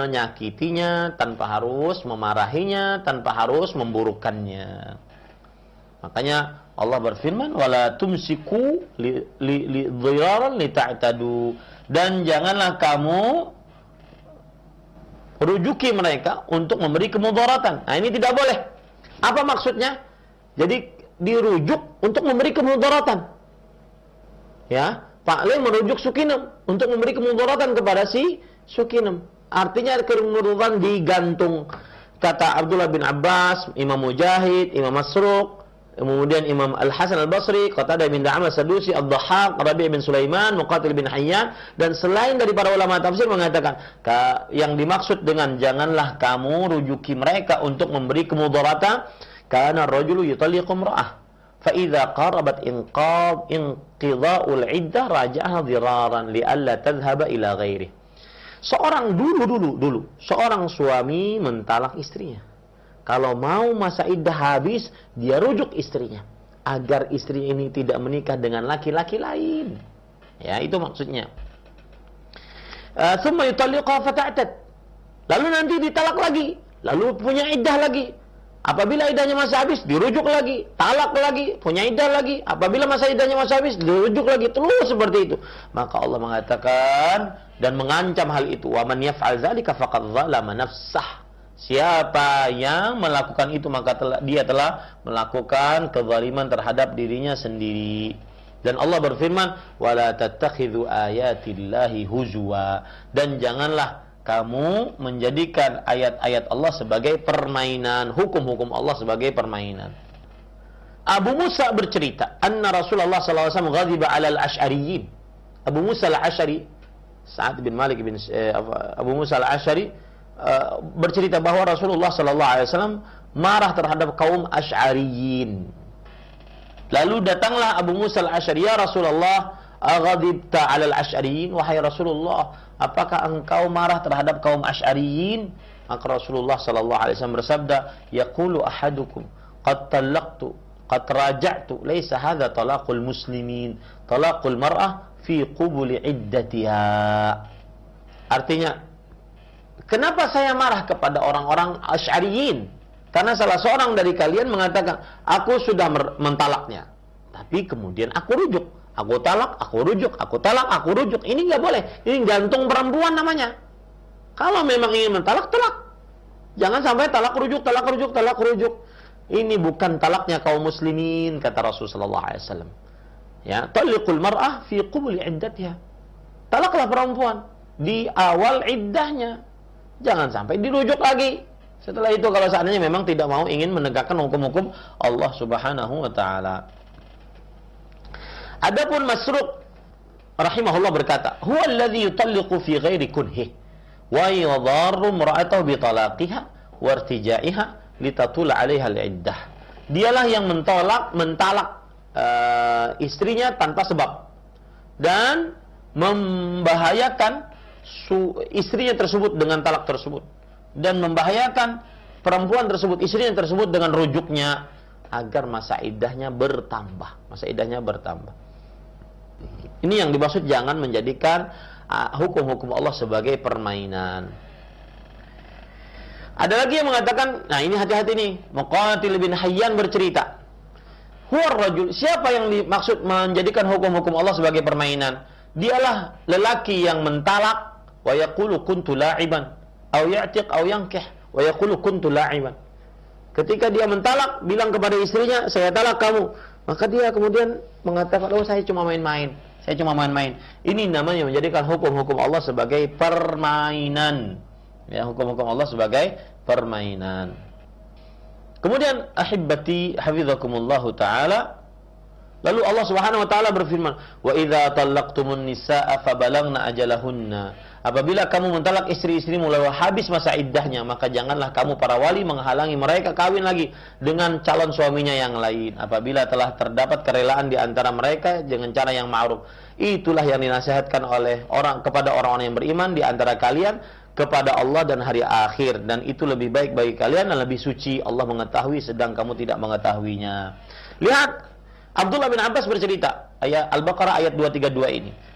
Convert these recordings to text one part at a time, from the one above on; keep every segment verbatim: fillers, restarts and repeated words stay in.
menyakitinya, tanpa harus memarahinya, tanpa harus memburukannya. Makanya Allah berfirman, wala tumsiku li li li dhiraran li ta'tadu, dan janganlah kamu rujuki mereka untuk memberi kemudaratan. Nah, ini tidak boleh. Apa maksudnya? Jadi dirujuk untuk memberi kemudaratan. Ya, Pak Le merujuk Sukinem untuk memberi kemudaratan kepada si Sukinem. Artinya kemudaratan digantung. Kata Abdullah bin Abbas, Imam Mujahid, Imam Masruq, kemudian Imam Al-Hasan Al-Basri, Qatadah bin Da'am As-Sadusi, Ad-Dhahhak, Rabi' bin Sulaiman, Muqatil bin Hayyan, dan selain dari para ulama tafsir mengatakan, yang dimaksud dengan janganlah kamu rujuki mereka untuk memberi kemudaratan, kana ar-rajulu yutalliqu imra'ah fa idza qarabat inqad inqidha'ul 'iddah raja'aha dhiraran li'alla tadhhaba ila ghairihi. Seorang dulu dulu dulu seorang suami mentalak istrinya. Kalau mau masa iddah habis, dia rujuk istrinya agar istri ini tidak menikah dengan laki-laki lain. Ya, itu maksudnya. Tsumma yutalliqha fata'tad. Lalu nanti ditalak lagi, lalu punya iddah lagi. Apabila iddahnya masih habis, dirujuk lagi, talak lagi, punya iddah lagi. Apabila masa iddahnya masih habis, dirujuk lagi, terus seperti itu. Maka Allah mengatakan dan mengancam hal itu, wa man yaf'al dzalika faqad dzalama nafsah. Siapa yang melakukan itu maka telah, dia telah melakukan kezaliman terhadap dirinya sendiri. Dan Allah berfirman, wala tattakhidhu ayatillahi huzwa, dan janganlah kamu menjadikan ayat-ayat Allah sebagai permainan, hukum-hukum Allah sebagai permainan. Abu Musa bercerita, anna Rasulullah sallallahu alaihi wasallam ghadiba 'ala al-Asy'ariyyin. Abu Musa al-Asy'ari, Sa'ad bin Malik bin eh, Abu Musa al-Asy'ari uh, bercerita bahwa Rasulullah sallallahu alaihi wasallam marah terhadap kaum Asy'ariyyin. Lalu datanglah Abu Musa al-Asy'ari, ya Rasulullah, aghadibta 'ala al-Asy'ariyyin, wahai Rasulullah, apakah engkau marah terhadap kaum Asy'ariyyin? Maka Rasulullah sallallahu alaihi wasallam bersabda, yaqulu ahadukum qad talaqtu qad raja'tu laysa hadha talaqul muslimin, talaqul mar'ah fi qubuli iddatiha. Artinya, kenapa saya marah kepada orang-orang Asy'ariyyin? Karena salah seorang dari kalian mengatakan, aku sudah mentalaknya, tapi kemudian aku rujuk. Aku talak, aku rujuk, aku talak, aku rujuk. Ini nggak boleh. Ini gantung perempuan namanya. Kalau memang ingin mentalak, talak. Jangan sampai talak rujuk, talak rujuk, talak rujuk. Ini bukan talaknya kaum muslimin, kata Rasulullah sallallahu alaihi wasallam. Ya, talliqul mar'ah fi qubuli iddatiha. Talaklah perempuan di awal iddahnya. Jangan sampai dirujuk lagi. Setelah itu kalau seandainya memang tidak mau ingin menegakkan hukum-hukum Allah Subhanahu wa taala. Adapun Masruq rahimahullah berkata, huwa alladhi yutalliqu fi ghairi kunhi wa yadharru imra'atahu bi talaqiha wa irtijaiha litatul 'alaiha al-iddah. Dialah yang mentolak mentalak uh, istrinya tanpa sebab dan membahayakan su, istrinya tersebut dengan talak tersebut, dan membahayakan perempuan tersebut, istrinya tersebut dengan rujuknya, agar masa iddahnya bertambah, masa iddahnya bertambah. Ini yang dimaksud jangan menjadikan uh, hukum-hukum Allah sebagai permainan. Ada lagi yang mengatakan, nah ini hati-hati nih, Muqatil bin Hayyan bercerita, huwa rajul, siapa yang dimaksud menjadikan hukum-hukum Allah sebagai permainan? Dialah lelaki yang mentalak wa yaqulu kuntu la'iban aw ya'tiq aw yankih wa yaqulu kuntu la'iban. Ketika dia mentalak, bilang kepada istrinya, saya talak kamu, maka dia kemudian mengatakan, oh saya cuma main-main, saya cuma main-main. Ini namanya menjadikan hukum-hukum Allah sebagai permainan. Ya, hukum-hukum Allah sebagai permainan. Kemudian ahibbati hafizakumullahu taala, lalu Allah Subhanahu wa taala berfirman, wa idza talaqtumun nisaa fabalagna ajalahunna. Apabila kamu mentalak istri-istrimu lalu habis masa iddahnya, maka janganlah kamu para wali menghalangi mereka kawin lagi dengan calon suaminya yang lain apabila telah terdapat kerelaan di antara mereka dengan cara yang ma'ruf. Itulah yang dinasihatkan oleh orang kepada orang-orang yang beriman di antara kalian kepada Allah dan hari akhir, dan itu lebih baik bagi kalian dan lebih suci. Allah mengetahui sedang kamu tidak mengetahuinya. Lihat, Abdullah bin Abbas bercerita, ayat Al-Baqarah ayat dua tiga dua ini.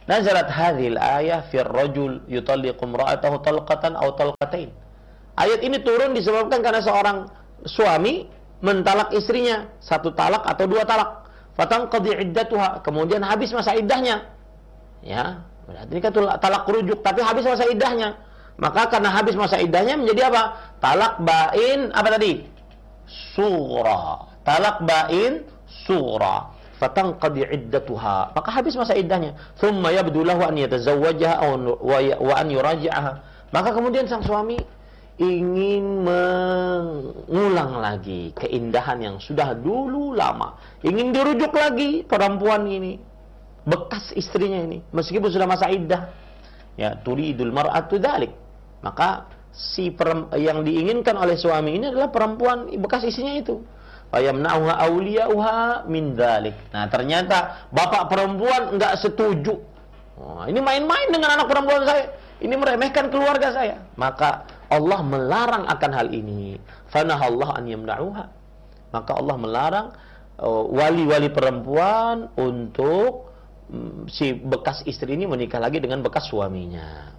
Nazalat hadhil ayah fi ar-rajul yutalliqu imra'atahu talqatan aw talqatain. Ayat ini turun disebabkan karena seorang suami mentalak istrinya satu talak atau dua talak. Fatanqadi iddatuha, kemudian habis masa iddahnya. Ya, berarti ini kan talak rujuk tapi habis masa iddahnya. Maka karena habis masa iddahnya menjadi apa? Talak bain apa tadi? Sura. Talak bain sura. Fatanqadi iddatuha, maka habis masa iddahnya. Thumma yabdu lahu an yatazawwajaha wa an yuraji'aha. Maka kemudian sang suami ingin mengulang lagi keindahan yang sudah dulu lama, ingin dirujuk lagi perempuan ini, bekas istrinya ini, meskipun sudah masa iddah. Ya, turidul mar'atu dzalik. Maka si yang diinginkan oleh suami ini adalah perempuan bekas istrinya itu. Fayamna'uha awliya'uha min dzalik. Nah, ternyata bapak perempuan enggak setuju. Oh, ini main-main dengan anak perempuan saya. Ini meremehkan keluarga saya. Maka Allah melarang akan hal ini. Fanahallahu an yamna'uha. Maka Allah melarang uh, wali-wali perempuan untuk um, si bekas istri ini menikah lagi dengan bekas suaminya.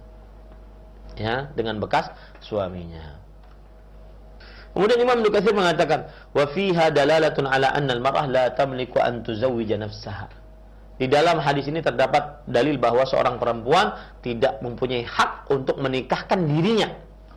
Ya, dengan bekas suaminya. Kemudian Imam Ibnu Katsir mengatakan, wa fiha dalalatun ala anna al-mar'ah la tamliku an tuzawwija nafsaha. Di dalam hadis ini terdapat dalil bahwa seorang perempuan tidak mempunyai hak untuk menikahkan dirinya.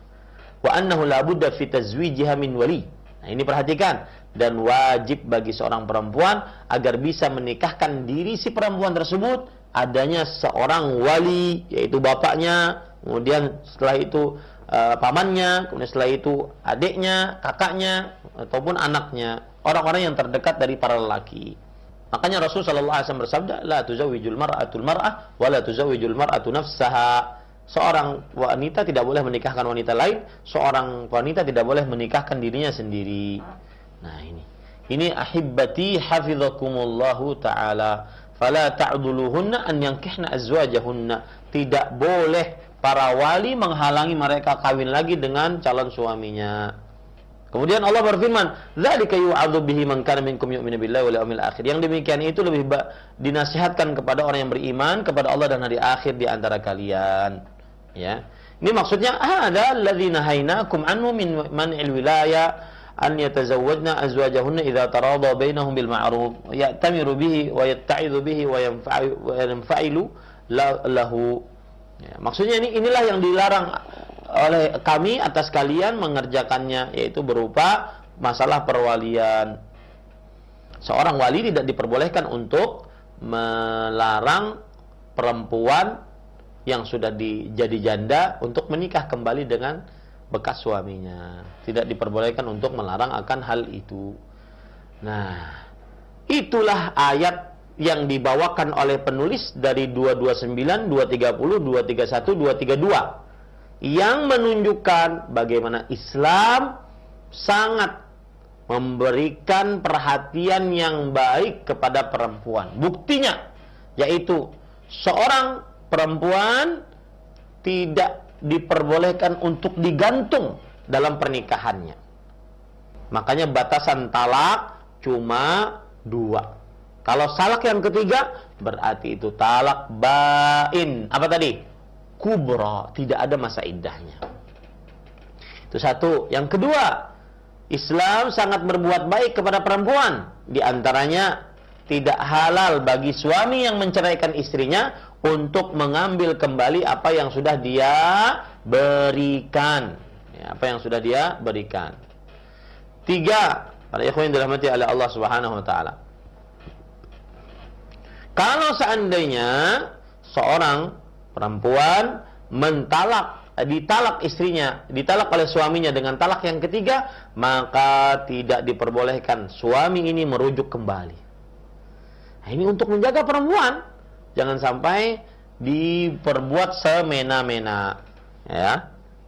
Wa annahu la budda fi tazwijiha min wali. Nah, ini perhatikan, dan wajib bagi seorang perempuan agar bisa menikahkan diri si perempuan tersebut adanya seorang wali, yaitu bapaknya, kemudian setelah itu Uh, pamannya, kemudian setelah itu adiknya, kakaknya, ataupun anaknya, orang-orang yang terdekat dari para lelaki. Makanya Rasul sallallahu alaihi wasallam bersabda, la tuzawwijul mar'atul mar'ah wa la tuzawwijul mar'atu nafsaha. Seorang wanita tidak boleh menikahkan wanita lain, seorang wanita tidak boleh menikahkan dirinya sendiri. Nah, ini. Ini ahibbati hafizakumullahu taala, fala ta'dhuluhunna an yankihna azwajahunna. Tidak boleh para wali menghalangi mereka kawin lagi dengan calon suaminya. Kemudian Allah berfirman, "Dzalika yu'adzu bihi man kana minkum yu'minu billahi wal yawmil akhir." Yang demikian itu lebih dinasihatkan kepada orang yang beriman kepada Allah dan hari akhir di antara kalian. Ya. Ini maksudnya ada alladzina hainakum anhu min man'il wilaya an yatazawwajna azwajahunna idza tarada bainahum bil ma'ruf ya'tamiru bihi wa yatta'idu bihi wa yanfa'ilu lahu. Ya, maksudnya ini inilah yang dilarang oleh kami atas kalian mengerjakannya, yaitu berupa masalah perwalian. Seorang wali tidak diperbolehkan untuk melarang perempuan yang sudah di, jadi janda untuk menikah kembali dengan bekas suaminya. Tidak diperbolehkan untuk melarang akan hal itu. Nah, itulah ayat yang dibawakan oleh penulis dari dua ratus dua puluh sembilan, dua ratus tiga puluh, dua ratus tiga puluh satu, dua ratus tiga puluh dua yang menunjukkan bagaimana Islam sangat memberikan perhatian yang baik kepada perempuan. Buktinya yaitu seorang perempuan tidak diperbolehkan untuk digantung dalam pernikahannya. Makanya batasan talak cuma dua. Kalau talak yang ketiga, berarti itu talak bain. Apa tadi? Kubra. Tidak ada masa iddahnya. Itu satu. Yang kedua, Islam sangat berbuat baik kepada perempuan. Di antaranya, tidak halal bagi suami yang menceraikan istrinya untuk mengambil kembali apa yang sudah dia berikan. Ya, apa yang sudah dia berikan. Tiga, para ikhwan yang dirahmati oleh Allah Subhanahu wa taala. Kalau seandainya seorang perempuan mentalak, ditalak istrinya, ditalak oleh suaminya dengan talak yang ketiga, maka tidak diperbolehkan suami ini merujuk kembali. Nah, ini untuk menjaga perempuan, jangan sampai diperbuat semena-mena, ya.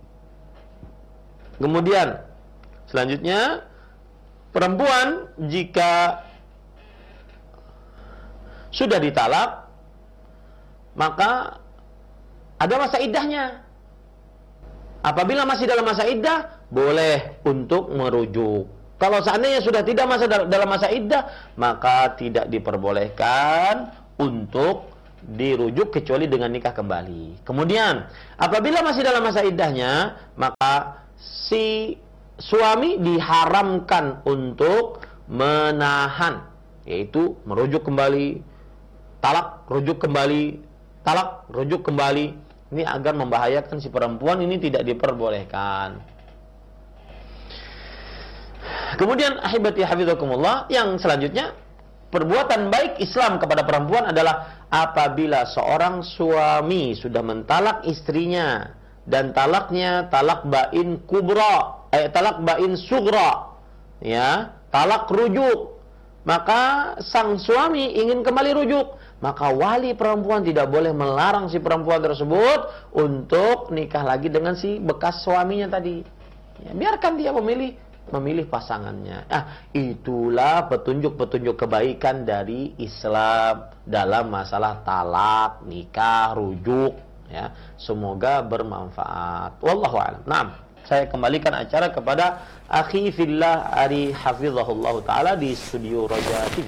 Kemudian selanjutnya, perempuan jika sudah ditalak, maka ada masa iddahnya. Apabila masih dalam masa iddah, boleh untuk merujuk. Kalau seandainya sudah tidak masa dalam masa iddah, maka tidak diperbolehkan untuk dirujuk kecuali dengan nikah kembali. Kemudian apabila masih dalam masa iddahnya, maka si suami diharamkan untuk menahan, yaitu merujuk kembali, talak, rujuk kembali, talak, rujuk kembali. Ini agar membahayakan si perempuan, ini tidak diperbolehkan. Kemudian ahibati hafizakumullah, yang selanjutnya, perbuatan baik Islam kepada perempuan adalah apabila seorang suami sudah mentalak istrinya dan talaknya talak bain kubra, eh, talak bain sugra, ya, talak rujuk, maka sang suami ingin kembali rujuk, maka wali perempuan tidak boleh melarang si perempuan tersebut untuk nikah lagi dengan si bekas suaminya tadi. Ya, biarkan dia memilih memilih pasangannya. Ah, itulah petunjuk-petunjuk kebaikan dari Islam dalam masalah talak, nikah, rujuk, ya. Semoga bermanfaat. Wallahu a'lam. Naam, saya kembalikan acara kepada akhi fillah Ari hafizahullah taala di studio Roja T V.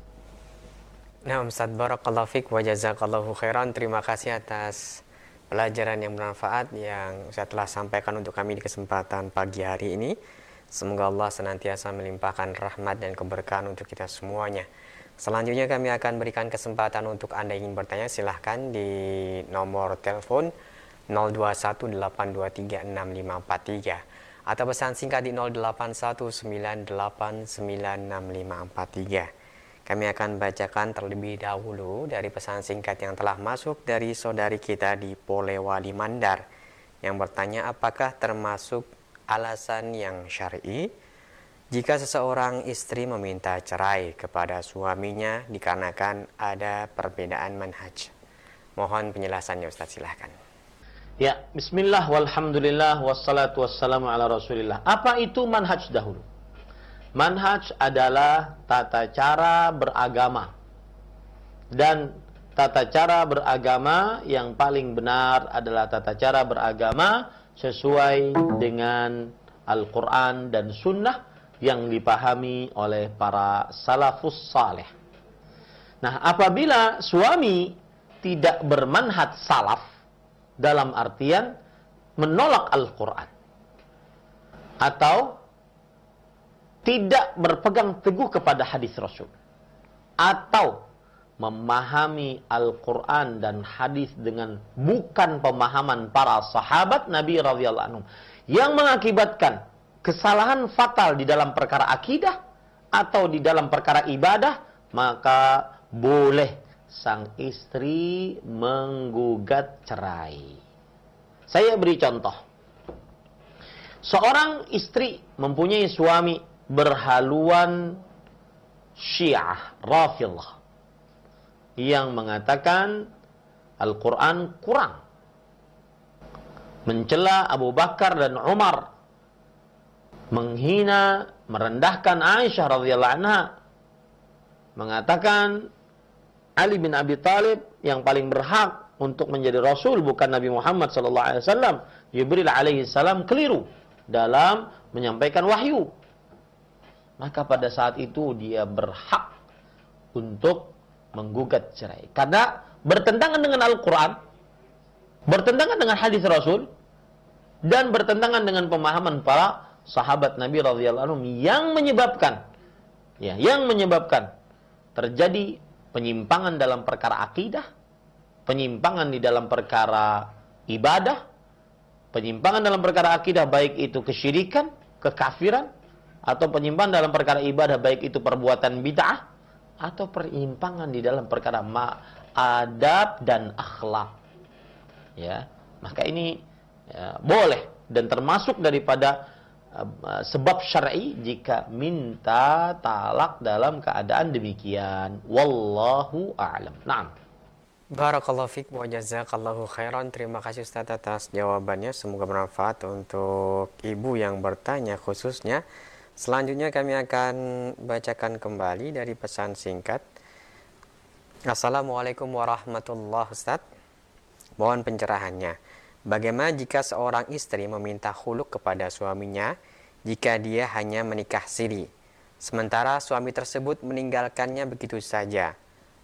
Nah, Ustaz, barakallahu fiik wa jazakallahu khairan. Terima kasih atas pelajaran yang bermanfaat yang saya telah sampaikan untuk kami di kesempatan pagi hari ini. Semoga Allah senantiasa melimpahkan rahmat dan keberkahan untuk kita semuanya. Selanjutnya kami akan berikan kesempatan untuk Anda yang ingin bertanya, silahkan di nomor telepon nol dua satu delapan dua tiga enam lima empat tiga atau pesan singkat di nol delapan satu sembilan delapan sembilan enam lima empat tiga. Kami akan bacakan terlebih dahulu dari pesan singkat yang telah masuk dari saudari kita di Polewali Mandar yang bertanya, apakah termasuk alasan yang syar'i jika seseorang istri meminta cerai kepada suaminya dikarenakan ada perbedaan manhaj? Mohon penjelasannya Ustaz, silahkan. Ya, bismillah walhamdulillah wassalatu wassalamu ala rasulillah. Apa itu manhaj dahulu? Manhaj adalah tata cara beragama. Dan tata cara beragama yang paling benar adalah tata cara beragama sesuai dengan Al-Quran dan Sunnah yang dipahami oleh para salafus saleh. Nah, apabila suami tidak bermanhaj salaf dalam artian menolak Al-Quran atau tidak berpegang teguh kepada hadis Rasul atau memahami Al-Quran dan hadis dengan bukan pemahaman para sahabat Nabi radhiyallahu anhum, yang mengakibatkan kesalahan fatal di dalam perkara akidah atau di dalam perkara ibadah, maka boleh sang istri menggugat cerai. Saya beri contoh. Seorang istri mempunyai suami berhaluan Syiah Rafidhah yang mengatakan Al-Quran kurang, mencela Abu Bakar dan Umar, menghina, merendahkan Aisyah radhiyallahu anha, mengatakan Ali bin Abi Thalib yang paling berhak untuk menjadi Rasul bukan Nabi Muhammad sallallahu alaihi wasallam. Jibril alaihi salam keliru dalam menyampaikan wahyu. Maka pada saat itu dia berhak untuk menggugat cerai. Karena bertentangan dengan Al-Quran, bertentangan dengan hadis Rasul, dan bertentangan dengan pemahaman para sahabat Nabi radhiyallahu anhum yang menyebabkan, ya, yang menyebabkan terjadi penyimpangan dalam perkara akidah, penyimpangan di dalam perkara ibadah, penyimpangan dalam perkara akidah baik itu kesyirikan, kekafiran, atau penyimpangan dalam perkara ibadah baik itu perbuatan bid'ah, atau penyimpangan di dalam perkara adab dan akhlak. Ya, maka ini ya, boleh dan termasuk daripada uh, sebab syar'i jika minta talak dalam keadaan demikian. Wallahu a'lam. Naam. Barakallahu fiik wa jazakallahu khairan. Terima kasih Ustaz atas jawabannya. Semoga bermanfaat untuk ibu yang bertanya khususnya. Selanjutnya kami akan bacakan kembali dari pesan singkat. Assalamualaikum warahmatullahi wabarakatuh. Mohon pencerahannya. Bagaimana jika seorang istri meminta khuluk kepada suaminya jika dia hanya menikah siri, sementara suami tersebut meninggalkannya begitu saja?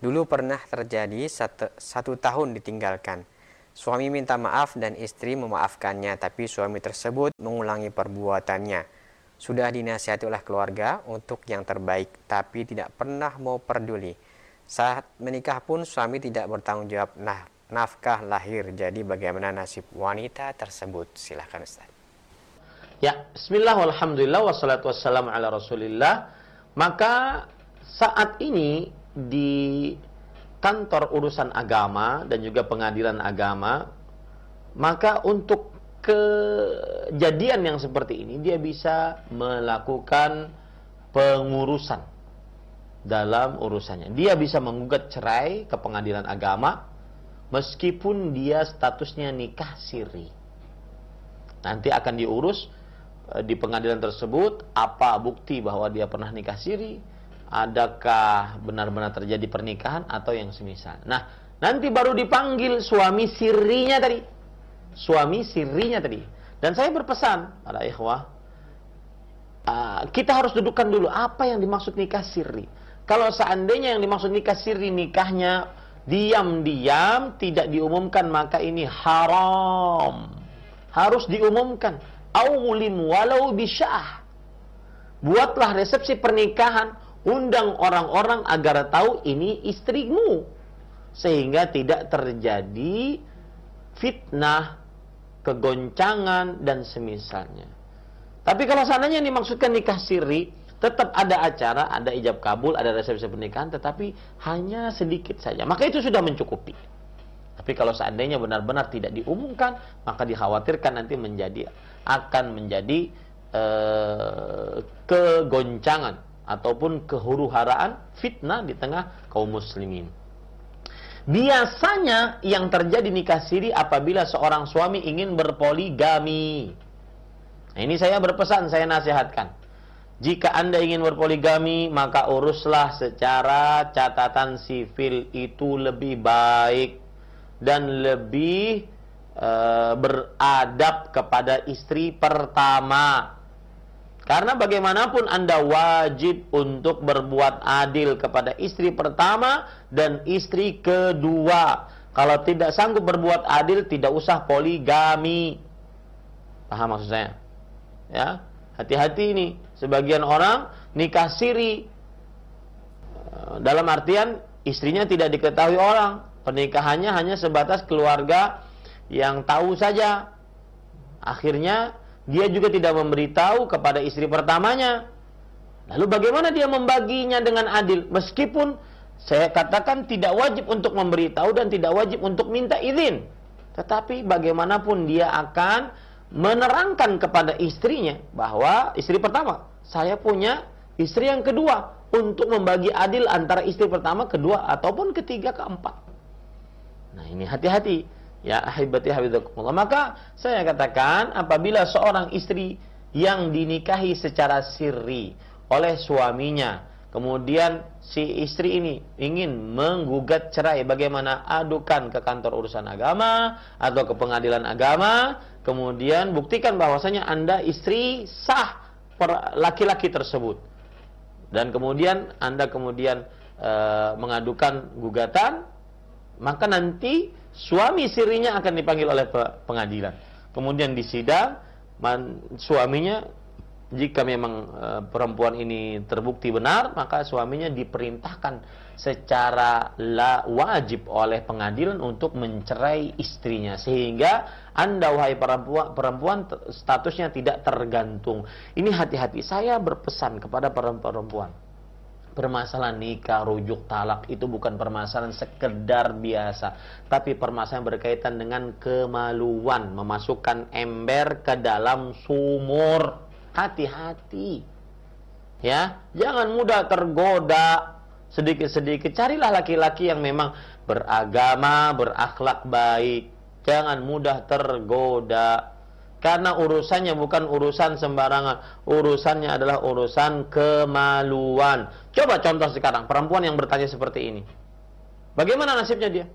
Dulu pernah terjadi satu, satu tahun ditinggalkan. Suami minta maaf dan istri memaafkannya, tapi suami tersebut mengulangi perbuatannya. Sudah dinasihati oleh keluarga untuk yang terbaik, tapi tidak pernah mau peduli. Saat menikah pun suami tidak bertanggung jawab nah, nafkah lahir. Jadi bagaimana nasib wanita tersebut? Silahkan Ustaz. Ya, bismillah, walhamdulillah, wassalatu wassalamu ala rasulillah. Maka saat ini di kantor urusan agama dan juga pengadilan agama, maka untuk kejadian yang seperti ini dia bisa melakukan pengurusan dalam urusannya. Dia bisa menggugat cerai ke pengadilan agama meskipun dia statusnya nikah siri. Nanti akan diurus di pengadilan tersebut apa bukti bahwa dia pernah nikah siri, adakah benar-benar terjadi pernikahan atau yang semisal. Nah, nanti baru dipanggil suami sirinya tadi. Suami sirinya tadi. Dan saya berpesan para ikhwah, uh, kita harus dudukkan dulu apa yang dimaksud nikah siri. Kalau seandainya yang dimaksud nikah siri nikahnya diam-diam tidak diumumkan, maka ini haram. Harus diumumkan. Aulim walau bisyah. Buatlah resepsi pernikahan, undang orang-orang agar tahu ini istrimu, sehingga tidak terjadi fitnah, kegoncangan dan semisalnya. Tapi kalau seandainya dimaksudkan nikah siri, tetap ada acara, ada ijab kabul, ada resepsi pernikahan, tetapi hanya sedikit saja, maka itu sudah mencukupi. Tapi kalau seandainya benar-benar tidak diumumkan, maka dikhawatirkan nanti menjadi akan menjadi eh, kegoncangan ataupun kehuru-haraan, fitnah di tengah kaum muslimin. Biasanya yang terjadi nikah siri apabila seorang suami ingin berpoligami. Nah, ini saya berpesan, saya nasihatkan. Jika Anda ingin berpoligami, maka uruslah secara catatan sipil, itu lebih baik dan lebih e, beradab kepada istri pertama. Karena bagaimanapun Anda wajib untuk berbuat adil kepada istri pertama dan istri kedua. Kalau tidak sanggup berbuat adil, tidak usah poligami. Paham maksud saya? Ya, hati-hati ini. Sebagian orang nikah siri, dalam artian istrinya tidak diketahui orang, pernikahannya hanya sebatas keluarga yang tahu saja. Akhirnya dia juga tidak memberitahu kepada istri pertamanya. Lalu bagaimana dia membaginya dengan adil? Meskipun saya katakan tidak wajib untuk memberitahu dan tidak wajib untuk minta izin, tetapi bagaimanapun dia akan menerangkan kepada istrinya bahwa istri pertama, saya punya istri yang kedua, untuk membagi adil antara istri pertama, kedua, ataupun ketiga, keempat. Nah, ini hati-hati. Ya, ahibati habibakumullah. Maka saya katakan, apabila seorang istri yang dinikahi secara sirri oleh suaminya, kemudian si istri ini ingin menggugat cerai, bagaimana? Adukan ke kantor urusan agama atau ke pengadilan agama, kemudian buktikan bahwasanya Anda istri sah laki-laki tersebut. Dan kemudian Anda kemudian e, mengadukan gugatan, maka nanti suami sirinya akan dipanggil oleh pengadilan. Kemudian di sidang, man, suaminya, jika memang e, perempuan ini terbukti benar, maka suaminya diperintahkan secara la, wajib oleh pengadilan untuk mencerai istrinya. Sehingga Anda, wahai perempuan, perempuan statusnya tidak tergantung. Ini hati-hati. Saya berpesan kepada perempuan. Permasalahan nikah, rujuk, talak itu bukan permasalahan sekedar biasa, tapi permasalahan berkaitan dengan kemaluan, memasukkan ember ke dalam sumur. Hati-hati. Ya, jangan mudah tergoda sedikit-sedikit. Carilah laki-laki yang memang beragama, berakhlak baik. Jangan mudah tergoda. Karena urusannya bukan urusan sembarangan. Urusannya adalah urusan kemaluan. Coba contoh sekarang, perempuan yang bertanya seperti ini. Bagaimana nasibnya dia?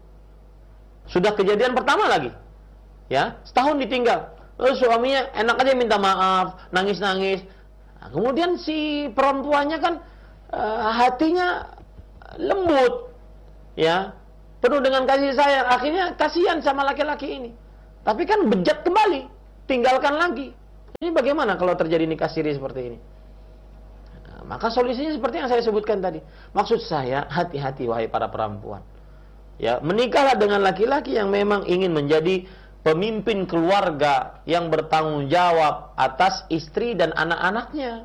Sudah kejadian pertama lagi. Ya, setahun ditinggal. Lalu suaminya enak aja minta maaf, nangis-nangis. Nah, kemudian si perempuannya kan uh, hatinya lembut. ya, penuh dengan kasih sayang, akhirnya kasihan sama laki-laki ini. Tapi kan bejat kembali, tinggalkan lagi. Ini bagaimana kalau terjadi nikah siri seperti ini? Nah, maka solusinya seperti yang saya sebutkan tadi. Maksud saya, hati-hati wahai para perempuan. Ya, menikahlah dengan laki-laki yang memang ingin menjadi pemimpin keluarga yang bertanggung jawab atas istri dan anak-anaknya.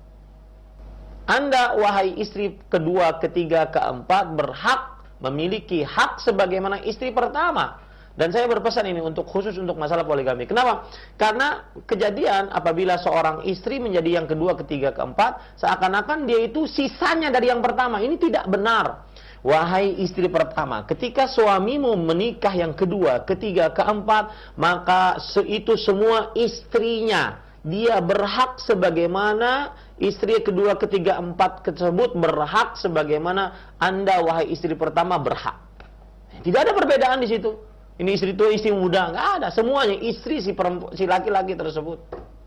Anda, wahai istri kedua, ketiga, keempat, berhak memiliki hak sebagaimana istri pertama. Dan saya berpesan ini untuk khusus untuk masalah poligami. Kenapa? Karena kejadian apabila seorang istri menjadi yang kedua, ketiga, keempat, seakan-akan dia itu sisanya dari yang pertama. Ini tidak benar. Wahai istri pertama, ketika suamimu menikah yang kedua, ketiga, keempat, maka itu semua istrinya. Dia berhak sebagaimana istri kedua, ketiga, empat tersebut berhak sebagaimana Anda, wahai istri pertama, berhak. Tidak ada perbedaan di situ. Ini istri tua, istri muda, nggak ada. Semuanya istri si perempuan, si laki-laki tersebut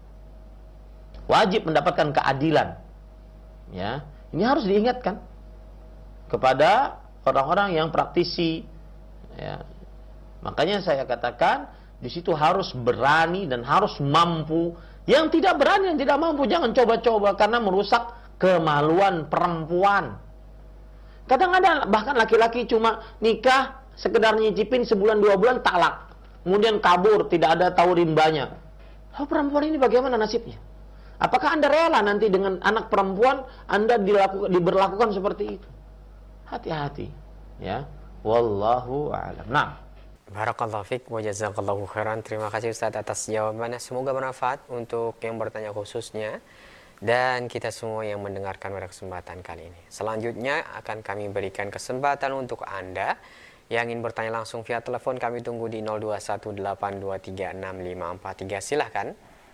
wajib mendapatkan keadilan. Ya, ini harus diingatkan kepada orang-orang yang praktisi. Ya. Makanya saya katakan di situ harus berani dan harus mampu. Yang tidak berani, yang tidak mampu, jangan coba-coba karena merusak kemaluan perempuan. Kadang-kadang bahkan laki-laki cuma nikah sekedar nyicipin sebulan dua bulan talak, kemudian kabur, tidak ada tahu rimbanya. Oh, perempuan ini bagaimana nasibnya? Apakah Anda rela nanti dengan anak perempuan Anda dilakukan, diberlakukan seperti itu? Hati-hati, ya. Wallahu a'lam. Nah, Barakallahu fiik wa jazakallahu khairan. Terima kasih Ustaz atas jawabannya. Semoga bermanfaat untuk yang bertanya khususnya dan kita semua yang mendengarkan pada kesempatan kali ini. Selanjutnya akan kami berikan kesempatan untuk Anda yang ingin bertanya langsung via telepon. Kami tunggu di nol dua satu delapan dua tiga enam lima empat tiga. Silahkan.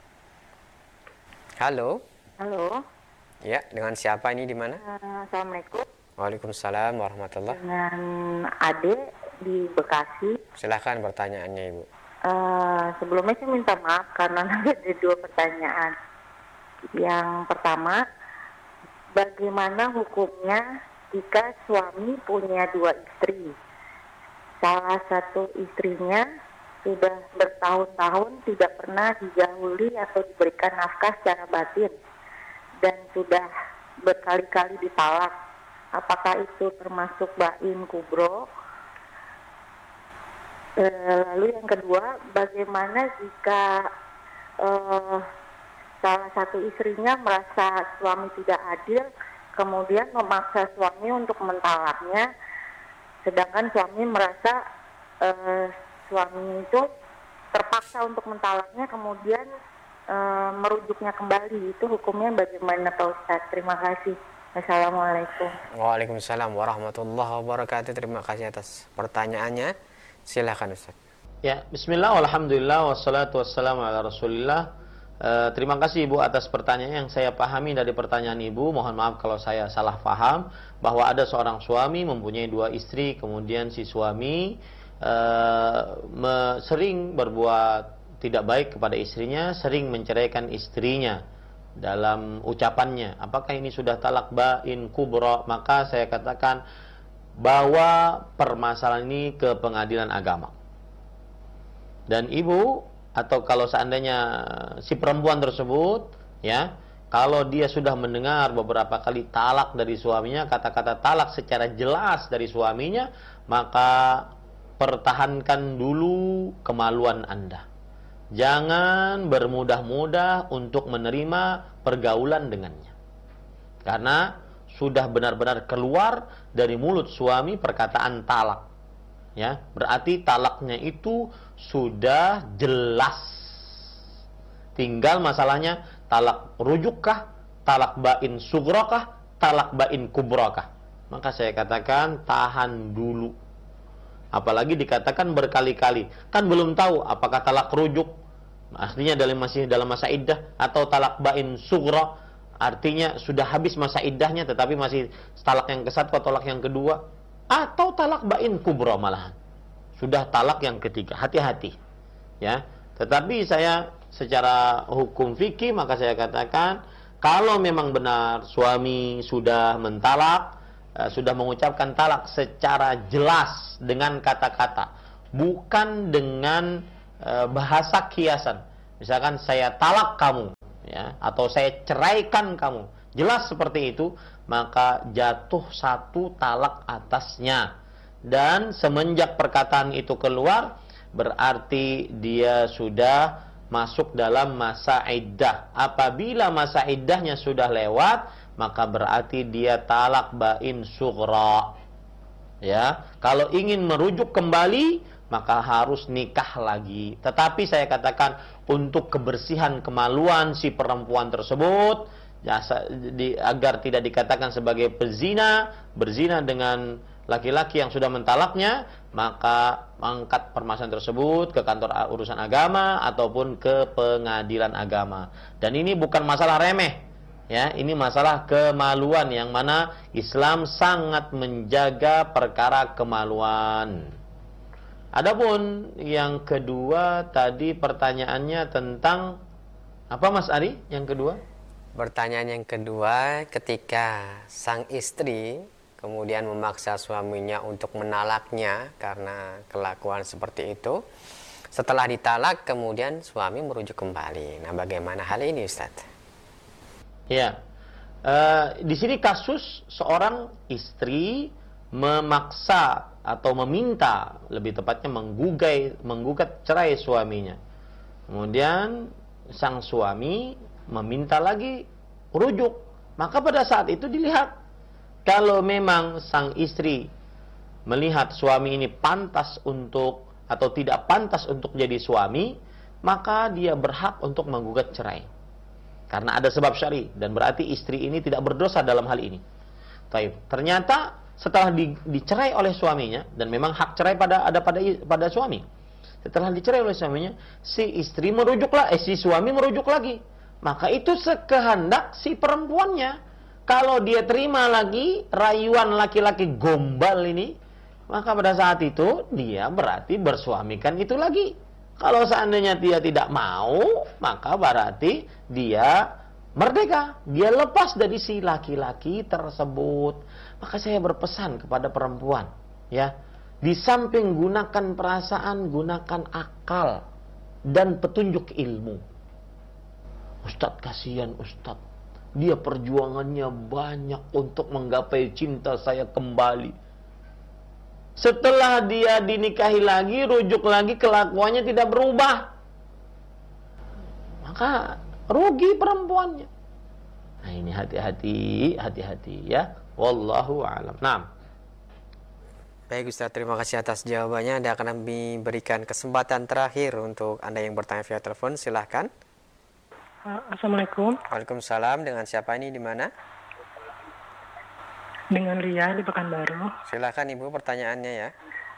Halo. Halo. Ya, dengan siapa ini di mana? Uh, Assalamualaikum. Waalaikumsalam warahmatullahi. Dengan Ade di Bekasi. Silahkan pertanyaannya, Ibu. Uh, sebelumnya saya minta maaf karena ada dua pertanyaan. Yang pertama, bagaimana hukumnya jika suami punya dua istri? Salah satu istrinya sudah bertahun-tahun tidak pernah dijahuli atau diberikan nafkah secara batin dan sudah berkali-kali ditalak. Apakah itu termasuk bain kubro? E, lalu yang kedua, bagaimana jika e, salah satu istrinya merasa suami tidak adil, kemudian memaksa suami untuk mentalaknya, sedangkan suami merasa e, suami itu terpaksa untuk mentalaknya, kemudian e, merujuknya kembali. Itu hukumnya bagaimana Pak Ustaz? Terima kasih. Assalamualaikum. Waalaikumsalam warahmatullahi wabarakatuh. Terima kasih atas pertanyaannya. Silakan Ustaz. Ya, bismillah, alhamdulillah, wassalatu wassalamu ala rasulillah. E, terima kasih Ibu atas pertanyaan. Yang saya pahami dari pertanyaan Ibu, mohon maaf kalau saya salah paham, bahwa ada seorang suami mempunyai dua istri, kemudian si suami e, me, sering berbuat tidak baik kepada istrinya, sering menceraikan istrinya dalam ucapannya. Apakah ini sudah talak bain kubro? Maka saya katakan bawa permasalahan ini ke pengadilan agama. Dan ibu, atau kalau seandainya si perempuan tersebut, ya, kalau dia sudah mendengar beberapa kali talak dari suaminya, kata-kata talak secara jelas dari suaminya, maka pertahankan dulu kemaluan Anda. Jangan bermudah-mudah untuk menerima pergaulan dengannya. Karena sudah benar-benar keluar dari mulut suami perkataan talak. Ya, berarti talaknya itu sudah jelas. Tinggal masalahnya talak rujukkah, talak bain sughrokah, talak bain kubrokah. Maka saya katakan tahan dulu. Apalagi dikatakan berkali-kali, kan belum tahu apakah talak rujuk artinya dalam masih dalam masa iddah, atau talak bain sughra artinya sudah habis masa iddahnya tetapi masih talak yang ke satu atau talak yang kedua, atau talak bain kubra malahan sudah talak yang ketiga. Hati-hati, ya. Tetapi saya secara hukum fikih, maka saya katakan kalau memang benar suami sudah mentalak uh, sudah mengucapkan talak secara jelas dengan kata-kata, bukan dengan uh, bahasa kiasan. Misalkan saya talak kamu, ya, atau saya ceraikan kamu, jelas seperti itu, maka jatuh satu talak atasnya. Dan semenjak perkataan itu keluar, berarti dia sudah masuk dalam masa iddah. Apabila masa iddahnya sudah lewat, maka berarti dia talak bain sughra. Ya, kalau ingin merujuk kembali, maka harus nikah lagi. Tetapi saya katakan untuk kebersihan kemaluan si perempuan tersebut, ya, di, agar tidak dikatakan sebagai pezina, berzina dengan laki-laki yang sudah mentalaknya, maka angkat permasalahan tersebut ke kantor urusan agama ataupun ke pengadilan agama. Dan ini bukan masalah remeh, ya, ini masalah kemaluan yang mana Islam sangat menjaga perkara kemaluan. Adapun yang kedua tadi pertanyaannya tentang apa, Mas Ari? Yang kedua? Pertanyaan yang kedua, ketika sang istri kemudian memaksa suaminya untuk menalaknya karena kelakuan seperti itu, setelah ditalak kemudian suami merujuk kembali. Nah, bagaimana hal ini, Ustaz? Ya, uh, di sini kasus seorang istri memaksa atau meminta, lebih tepatnya menggugai, menggugat cerai suaminya. Kemudian sang suami meminta lagi rujuk. Maka pada saat itu dilihat, kalau memang sang istri melihat suami ini pantas untuk atau tidak pantas untuk jadi suami, maka dia berhak untuk menggugat cerai. Karena ada sebab syar'i, dan berarti istri ini tidak berdosa dalam hal ini. Taib. Ternyata setelah di, dicerai oleh suaminya, dan memang hak cerai pada ada pada pada suami. Setelah dicerai oleh suaminya, si istri merujuklah, eh si suami merujuk lagi. Maka itu sekehendak si perempuannya. Kalau dia terima lagi rayuan laki-laki gombal ini, maka pada saat itu dia berarti bersuamikan itu lagi. Kalau seandainya dia tidak mau, maka berarti dia merdeka, dia lepas dari si laki-laki tersebut. Maka saya berpesan kepada perempuan, ya, di samping gunakan perasaan, gunakan akal dan petunjuk ilmu. Ustadz, kasihan Ustadz, dia perjuangannya banyak untuk menggapai cinta saya kembali. Setelah dia dinikahi lagi, rujuk lagi, kelakuannya tidak berubah, maka rugi perempuannya. Nah, ini hati-hati, hati-hati ya. Wallahu a'lam. Naam. Baik Ustaz, terima kasih atas jawabannya. Anda akan kami berikan kesempatan terakhir untuk Anda yang bertanya via telepon. Silahkan. Assalamualaikum. Waalaikumsalam. Dengan siapa ini, di mana? Dengan Lia di Pekanbaru. Silahkan Ibu, pertanyaannya ya.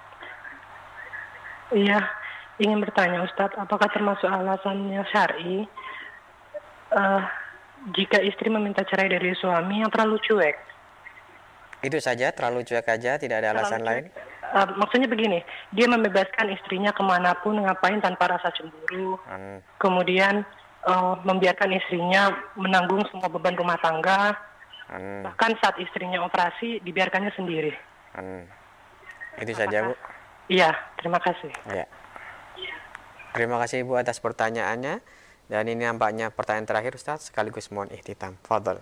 Iya, ingin bertanya Ustadz, apakah termasuk alasannya syar'i uh, jika istri meminta cerai dari suami yang terlalu cuek? Itu saja, terlalu cuek aja, tidak ada alasan lain? Uh, maksudnya begini, dia membebaskan istrinya kemanapun, ngapain tanpa rasa cemburu. Hmm. Kemudian Uh, membiarkan istrinya menanggung semua beban rumah tangga, hmm. bahkan saat istrinya operasi dibiarkannya sendiri. Hmm. Itu Apakah? saja Bu. Iya, terima kasih. Ya. Terima kasih Ibu atas pertanyaannya. Dan ini nampaknya pertanyaan terakhir Ustaz, sekaligus mohon ihtitam. Fadhal.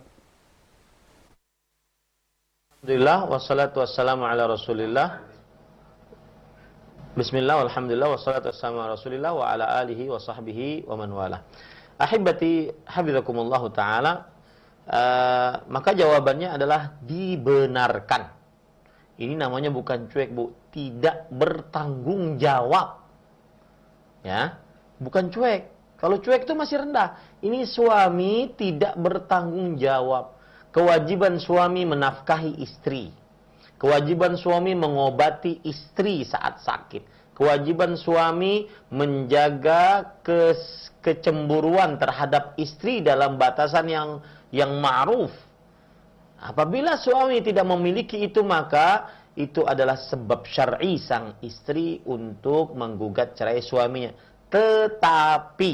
Alhamdulillah wassalatu wassalamu ala Rasulillah. Bismillah walhamdulillah wassalatu wassalamu ala Rasulillah wa ala alihi wa sahbihi wa man wala. Ahibati hafizakumullahu ta'ala, uh, maka jawabannya adalah dibenarkan. Ini namanya bukan cuek, Bu, tidak bertanggung jawab. Ya, bukan cuek. Kalau cuek itu masih rendah. Ini suami tidak bertanggung jawab. Kewajiban suami menafkahi istri. Kewajiban suami mengobati istri saat sakit. Kewajiban suami menjaga ke, kecemburuan terhadap istri dalam batasan yang yang ma'ruf. Apabila suami tidak memiliki itu, maka itu adalah sebab syar'i sang istri untuk menggugat cerai suaminya. Tetapi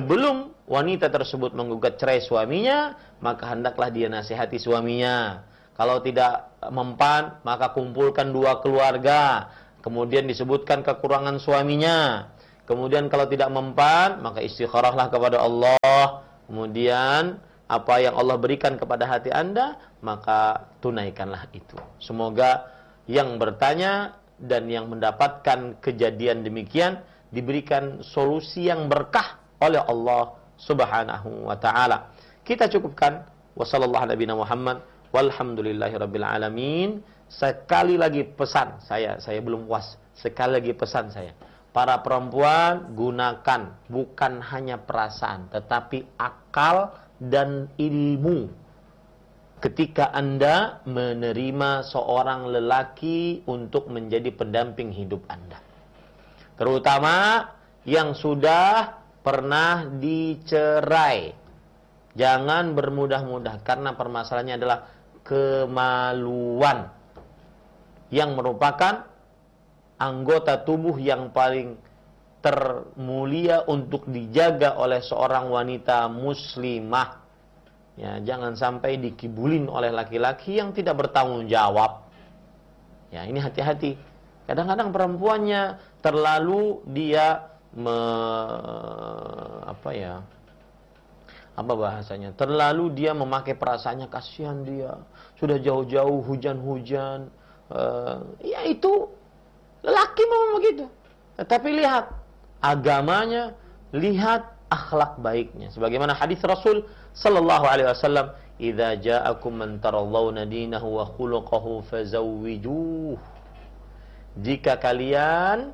sebelum wanita tersebut menggugat cerai suaminya, maka hendaklah dia nasihati suaminya. Kalau tidak mempan, maka kumpulkan dua keluarga. Kemudian disebutkan kekurangan suaminya. Kemudian kalau tidak mempan, maka istikharahlah kepada Allah. Kemudian apa yang Allah berikan kepada hati Anda, maka tunaikanlah itu. Semoga yang bertanya dan yang mendapatkan kejadian demikian diberikan solusi yang berkah oleh Allah Subhanahu wa taala. Kita cukupkan. Wassallallahu ala nabiyina Muhammad walhamdulillahirabbil alamin. Sekali lagi pesan saya, saya belum puas. Sekali lagi pesan saya. Para perempuan, gunakan bukan hanya perasaan, tetapi akal dan ilmu ketika Anda menerima seorang lelaki untuk menjadi pendamping hidup Anda. Terutama yang sudah pernah dicerai. Jangan bermudah-mudah, karena permasalahannya adalah kemaluan yang merupakan anggota tubuh yang paling termulia untuk dijaga oleh seorang wanita muslimah. Ya, jangan sampai dikibulin oleh laki-laki yang tidak bertanggung jawab. Ya, ini hati-hati. Kadang-kadang perempuannya terlalu dia me, apa ya? Apa bahasanya? Terlalu dia memakai perasaannya, kasihan dia. Sudah jauh-jauh hujan-hujan. Uh, ya itu lelaki memang begitu. Tetapi lihat agamanya, lihat akhlak baiknya. Sebagaimana hadis Rasul sallallahu alaihi wasallam, "Idza ja'akum man tarawna dinahu wa khuluquhu fazawwijuh." Jika kalian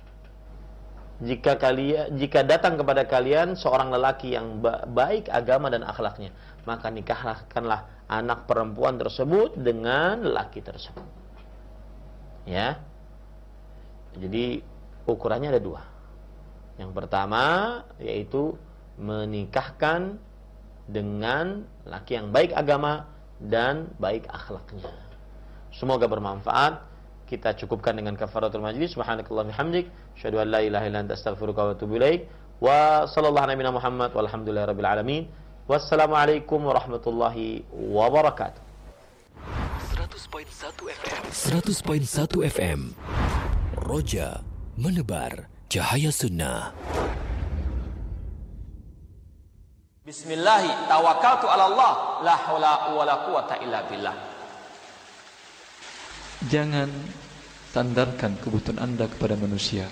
jika kalian jika datang kepada kalian seorang lelaki yang baik agama dan akhlaknya, maka nikahkanlah anak perempuan tersebut dengan lelaki tersebut. Ya. Jadi ukurannya ada dua. Yang pertama yaitu menikahkan dengan laki yang baik agama dan baik akhlaknya. Semoga bermanfaat. Kita cukupkan dengan kafaratul majlis. Subhanakallahumma bihamdik, asyhadu an la ilaha illa anta astaghfiruka wa atubu ilaik. Wa sallallahu ala nabiyina Muhammad walhamdulillahirabbil alamin. Wassalamualaikum warahmatullahi wabarakatuh. seratus koma satu F M. seratus koma satu F M. Roja menebar cahaya sunnah. Bismillahi tawakkaltu ala Allah, la haula wala quwata illa billah. Jangan sandarkan kebutuhan Anda kepada manusia.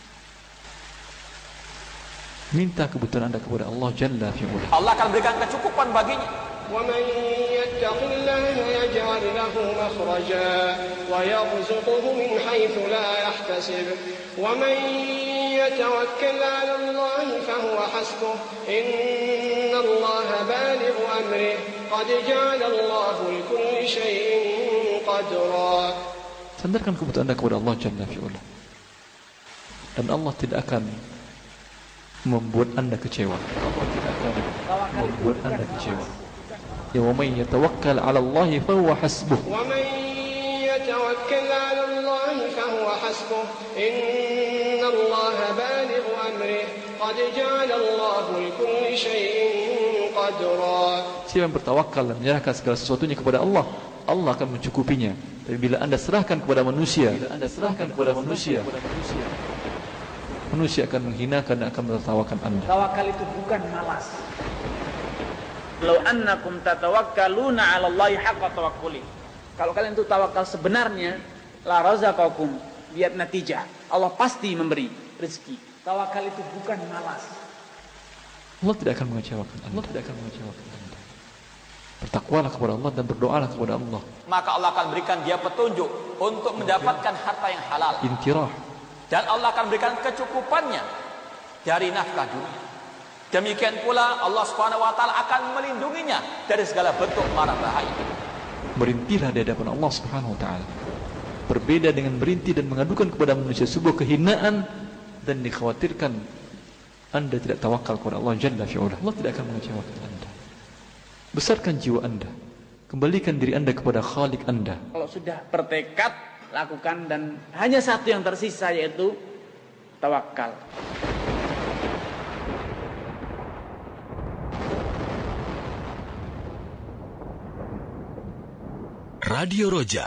Minta kebutuhan Anda kepada Allah Jalla fi'ula. Allah akan berikan kecukupan baginya. وَمَنْ يَتَّقِ اللَّهَ يَجْعَلْ لَهُ مَخْرَجًا وَيَرْزُقْهُ مِنْ حَيْثُ لَا يَحْتَسِبُ وَمَنْ يَتَوَكَّلْ عَلَى اللَّهِ فَهُوَ حَسْبُهُ إِنَّ اللَّهَ بَالِغُ أَمْرِهِ قَدْ جَعَلَ اللَّهُ لِكُلِّ شَيْءٍ قَدْرًا. Sandarkan kebutuhan Anda kepada Allah Jalla fi'ula. Dan Allah tidak akan membuat Anda kecewa. Allah tidak akan membuat Anda kecewa. Ya wa man yatawakkal 'ala Allah fa huwa hasbuh. Wa man yatawakkal 'ala Allah fa huwa hasbuh. Inna Allah balighu amrihi qad ja'ala Allah likulli shay'in qadra. Siapa yang bertawakal dan menyerahkan segala sesuatunya kepada Allah, Allah akan mencukupinya. Tapi bila Anda serahkan kepada manusia, bila Anda serahkan kepada manusia, manusia akan menghinakan dan akan menertawakan Anda. Tawakal itu bukan malas. Law annakum tatawakkaluna 'ala Allahi haqqa tawakkuli. Kalau kalian itu tawakal sebenarnya, la razaqakum, lihat natijah. Allah pasti memberi rezeki. Tawakal itu bukan malas. Allah tidak akan mengecewakan Anda. Allah tidak akan mengecewakan Anda. Bertakwalah kepada Allah dan berdoalah kepada Allah. Maka Allah akan berikan dia petunjuk untuk mendapatkan harta yang halal. Intirah. Dan Allah akan berikan kecukupannya dari nafkah dunia. Demikian pula Allah Subhanahu wa taala akan melindunginya dari segala bentuk mara bahaya. Berhentilah di hadapan Allah Subhanahu wa taala. Berbeda dengan berhenti dan mengadukan kepada manusia sebuah kehinaan dan dikhawatirkan Anda tidak tawakal kepada Allah Jalla fi'ula. Allah tidak akan mengecewakan Anda. Besarkan jiwa Anda. Kembalikan diri Anda kepada Khalik Anda. Kalau sudah bertekad, lakukan, dan hanya satu yang tersisa yaitu tawakal. Radio Roja.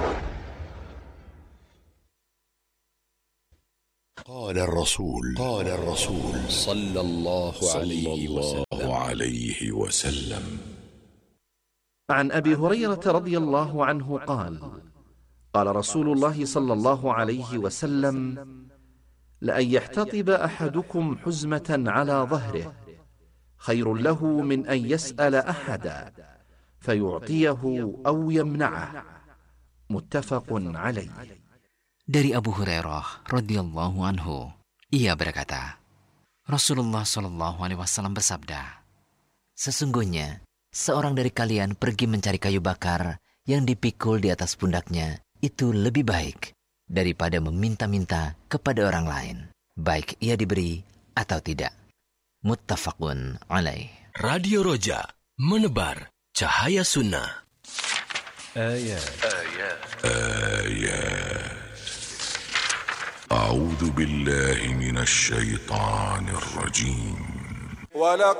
قال الرسول قال الرسول صلى الله عليه وسلم عن أبي هريرة رضي الله عنه قال قال رسول الله صلى الله عليه وسلم لأن يحتطب أحدكم حزمة على ظهره خير له من أن يسأل أحدا فيعطيه أو يمنعه متفق عليه. Dari Abu Hurairah radhiyallahu anhu, ia berkata, Rasulullah shallallahu alaihi wasallam bersabda, sesungguhnya seorang dari kalian pergi mencari kayu bakar yang dipikul di atas pundaknya itu lebih baik daripada meminta-minta kepada orang lain, baik ia diberi atau tidak. Muttafaqun alaih. Radio Roja, menebar cahaya sunnah. Ayat Ayat Ayat أعوذ بالله من الشيطان الرجيم.